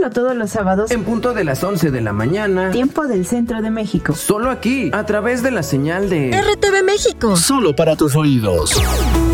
todos los sábados en punto de las 11 de la mañana, tiempo del Centro de México. Solo aquí, a través de la señal de RTV México. Solo para tus oídos.